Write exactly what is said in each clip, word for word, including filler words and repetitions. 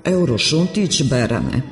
Eurošuntić Berane.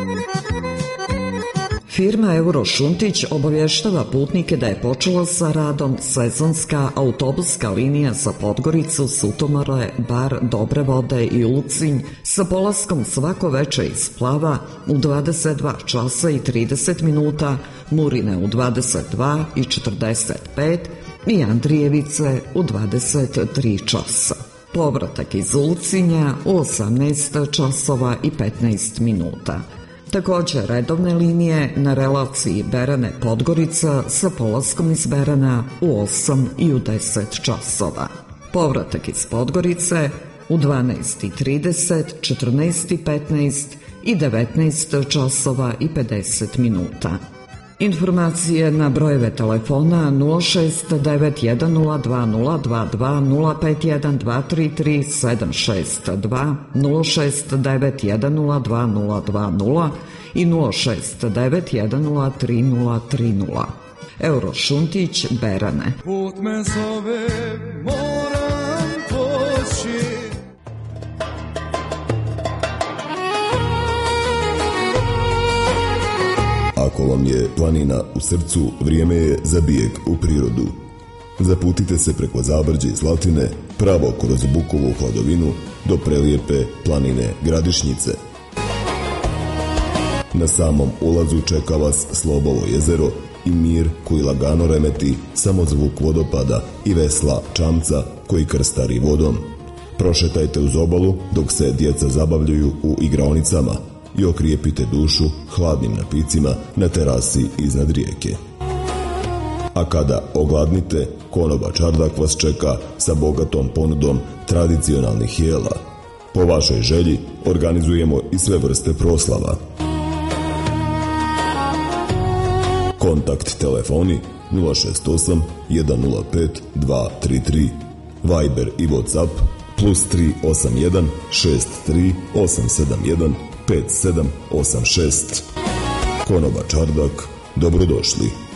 Firma Eurošuntić obavještava putnike da je počela sa radom sezonska autobuska linija za Podgoricu, Sutomore, Bar, Dobre Vode i Ulcinj sa polaskom svako veče iz Plava u dvadeset dva časa i trideset minuta, Murine u dvadeset dva i četrdeset pet i Andrijevice u dvadeset tri časa. Povratak iz Ulcinja u osamnaest časova i petnaest minuta. Također redovne linije na relaciji Berane-Podgorica sa polaskom iz Berana u osam i u deset časova. Povratak iz Podgorice u dvanaest i trideset, četrnaest i petnaest i devetnaest časova i pedeset minuta. Informacije na brojeve telefona nula šest devet jedan nula dva nula dva dva, nula pet jedan dva tri tri sedam šest dva, nula šest devet jedan nula dva nula dva nula i nula šest devet jedan nula tri nula tri nula. Eurošuntić Berane. Put me zove, moram poći. Ako vam je planina u srcu, vrijeme je za bijeg u prirodu. Zaputite se preko Zabrđe i Zlatine, pravo kroz Bukovu hladovinu do prelijepe planine Gradišnice. Na samom ulazu čeka vas Slobovo jezero i mir koji lagano remeti samo zvuk vodopada i vesla čamca koji krstari vodom. Prošetajte uz obalu dok se djeca zabavljaju u igraonicama i okrijepite dušu hladnim napicima na terasi iznad rijeke. A kada ogladnite, konoba Čardak vas čeka sa bogatom ponudom tradicionalnih jela. Po vašoj želji organizujemo i sve vrste proslava. Kontakt telefoni nula šest osam jedan nula pet dva tri tri, Viber i WhatsApp plus tri osam jedan šest tri osam sedam jedan pet sedam osam šest. Konoba Čardak, dobrodošli.